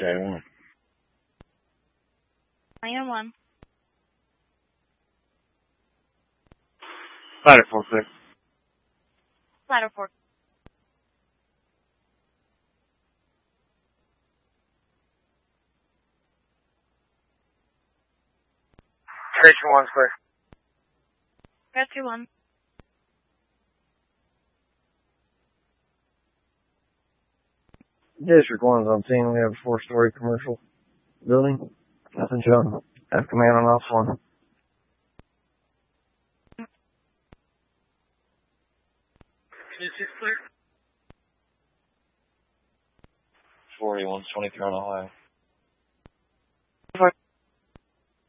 J1. Iron 1. Ladder 46. Ladder 4. Station 1's clear. Red 2-1. District 1's on scene. We have a 4-story commercial building. Nothing shown. Have command on off 1. Is clear? 41's 23 on Ohio.